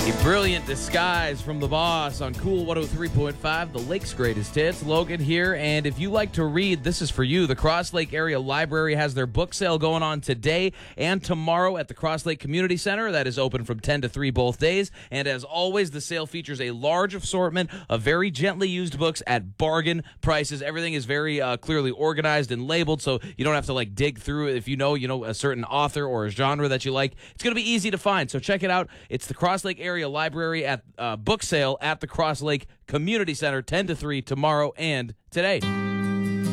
A brilliant disguise from the boss on Cool 103.5, the Lake's greatest hits. Logan here, and if you like to read, this is for you. The Cross Lake Area Library has their book sale going on today and tomorrow at the Cross Lake Community Center. That is open from 10 to 3 both days. And as always, the sale features a large assortment of very gently used books at bargain prices. Everything is very clearly organized and labeled, so you don't have to dig through it. If you know a certain author or a genre that you like, it's going to be easy to find. So check it out. It's the Cross Lake Area Library at book sale at the Cross Lake Community Center, 10 to 3 tomorrow and today.